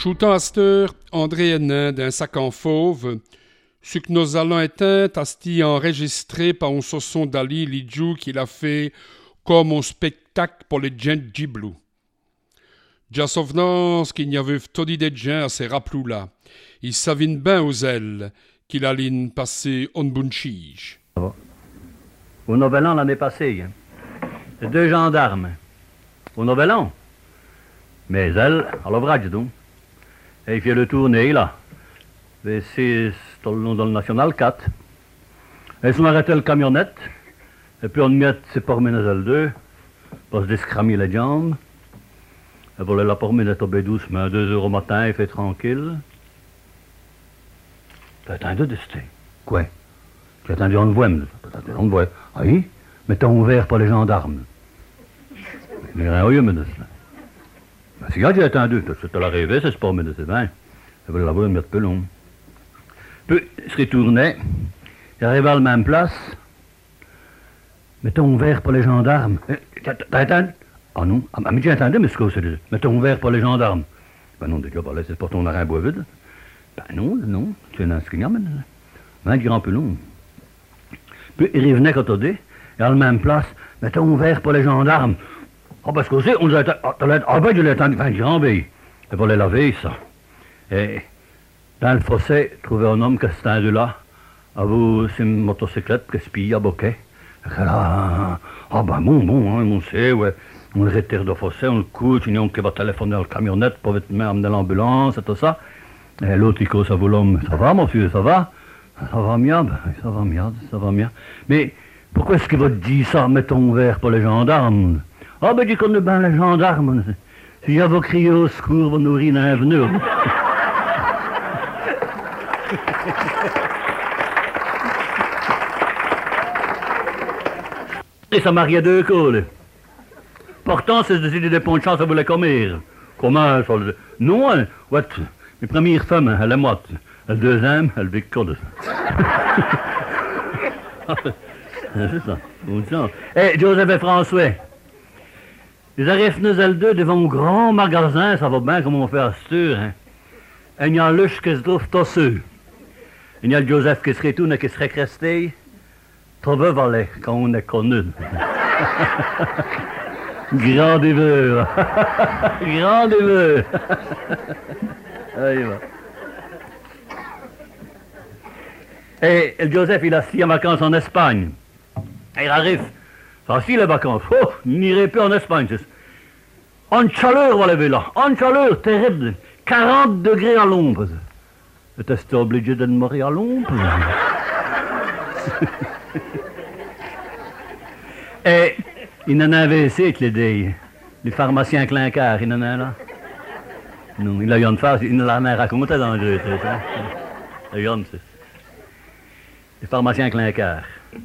Shootant à cette heure, André Hénin d'un sac en fauve, ce que nos allons éteint, asti enregistré par un sauson d'Ali Lidjou qu'il a fait comme un spectacle pour les gens de Djiblou. Déjà souvenance qu'il n'y avait pas des gens à ces raplous-là. Ils savent bien aux ailes qu'il allait passer en bunchige. Au Novel An l'année passée, hein. 2 gendarmes. Au Novel An. Mais elles, à l'ouvrage donc. Et il fait le tournée là. Et c'est dans le National 4. Elles sont arrêtées le camionnette. Et puis on met ses pormenées elles deux. Pour se descramer les jambes. Elles voulaient la pormenette au doucement. À 2 heures au matin, il fait tranquille. Tu as attendu de citer. Quoi? Tu as attendu on voit. On voit. Ah oui? Mettons ouvert pour les gendarmes. Mais rien au lieu, mais c'est quand j'ai attendu. Tu l'as rêvé, c'est pas, mais c'est bien. Elle voulait la voir mettre peu long. Puis, il se retournait. Il arrivait à la même place. Mettons ouvert pour les gendarmes. T'as attendu? Ah non. Ah, mais j'ai attendu, mais c'est quoi, c'est mettons ouvert pour les gendarmes. Ben non, déjà, là, c'est pour ton arrêt bois vide. Ben non. Tu es dans ce qu'il y a, mais. Ben, il un peu long. Puis, il revenait quand on dit. Et à la même place, mettons ouvert pour les gendarmes. Ah, parce qu'on sait, on a ben, je l'ai attendu, enfin, grand bille. Il fallait laver, ça. Et, dans le fossé, trouver un homme qui était là, avec ses motocyclettes, qui se à bouquet. Ah, ben, bon, hein, on sait, ouais. On le retire de fossé, on le couche, on qui va téléphoner à la camionnette pour vite amener l'ambulance et tout ça. Et l'autre, il cause à vous l'homme. Ça va, monsieur, ça va? Ça va bien, ben, ça va bien. Mais, pourquoi est-ce qu'il va te dire ça, mettons ouvert pour les gendarmes? Ah, ben, tu connais bien les gendarmes. Si j'avais crié au secours, vous nourrir dans l'avenue. Et ça mariait 2 cols. Pourtant, c'est décidé des ponts de chance à vous les commettre. Comment ça? Non, hein, ouais, mes premières femmes, elle est morte. La deuxième, elle vit code. C'est ça. Eh, Joseph et François. Ils arrivent nous elles deux devant un grand magasin, ça va bien comme on fait à cette heure, hein. Et il y a Luche qui se trouve tosseux. Il y a le Joseph qui se retourne et qui se récresté. Trouve valet, quand on est connu. Grand déveur. Grand déveur. Et le Joseph, il a 6 en vacances en Espagne. Et il arrive. Facile les vacances. Oh, il n'irait plus en Espagne. En chaleur, voilà, là. En chaleur, terrible. 40 degrés à l'ombre. Était-ce obligé de mourir à l'ombre? Et il en avait essayé avec les pharmaciens clinquards, il en a là. Non, il a eu une phase, il en a raconté dans le jeu, c'est ça. Les pharmaciens clinquards.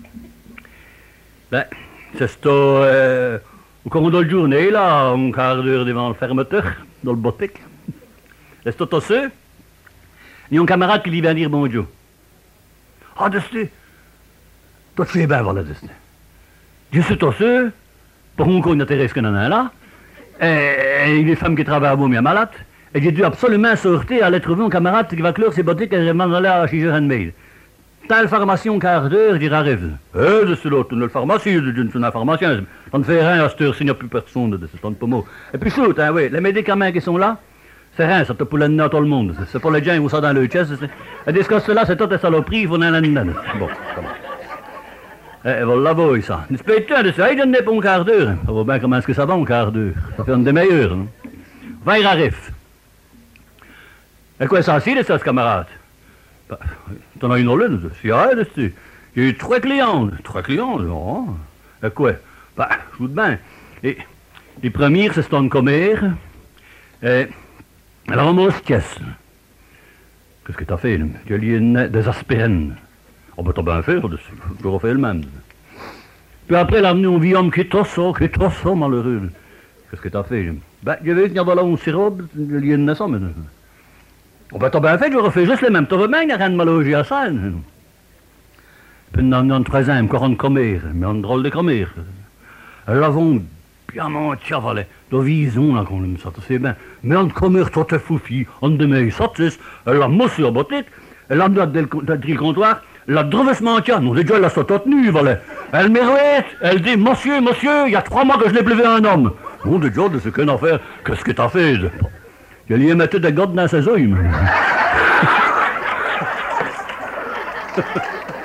Ben, c'est au cours de la journée, là, un quart d'heure devant le fermeteur, dans le boutique. C'est tout osseux. Il y a un camarade qui lui vient dire bonjour. Ah, dessus. Toi, tu es bien, voilà, dessus. Je suis osseux, pour un coup, il n'intéresse que nan là. Et les femmes qui travaillent à Boum, malade. Et j'ai dû absolument sortir, aller trouver un camarade qui va clore ses boutiques et je m'en allais à chez Handmaid. Telle pharmacie, un quart d'heure, il arrive. De ce l'autre, une pharmacie, une pharmacien. On ne fait rien à cette heure s'il n'y a plus personne de ce temps de pommeau. Et puis, shoot, hein, oui, les médicaments qui sont là, c'est rien, ça te poule à tout le monde. C'est pour les gens qui ont ça dans le chest. Et des choses là, c'est toutes les saloperies, ils vont dans la nana. Bon, comment? Eh, voilà la voix, ça. Ne se paye pas de ça, il donne pas un quart d'heure. Ça va bien comment est-ce que ça va, un quart d'heure. Ça fait un des meilleurs, non? Va, il arrive. Et quoi, ça, c'est ça, ce camarade? Bah, t'en as une autre, c'est rien, dessus. J'ai eu 3 clients. 3 clients, non? Et quoi? Bah, je vous dis bien. Et les premiers, c'est un commère. Et elle ramasse caisse. Qu'est-ce que t'as fait, là? Tu as lié des aspirines. Oh, ben, t'as bien fait, je refais le même. Puis après, elle a amené un vieux homme qui est trop ça, malheureux. Qu'est-ce que t'as fait? Ben, j'ai vu qu'il y avait là un sirop, il y a une naissance, mais. Oh, ben, t'as bien fait, je refais juste les mêmes. T'as vu bien, il n'y a rien de malogé à ça. Puis, dans le troisième, encore une commère, mais une drôle de commère. Elle avait un Puis à mon tia, voilà, da vision, là, qu'on me sorte, c'est bien. Mais on commer tot foufi, on de me sortis, la mosse au botit, elle a del comptoir, la drevesement tia, non, déjà, elle a sa toute nue, voilà. Elle m'érouette, elle dit, monsieur, il y a 3 mois que je n'ai plus vu un homme. Non, déjà, de ce qu'une affaire, qu'est-ce que t'as fait? Je lui ai mis des gardes dans ses yeux.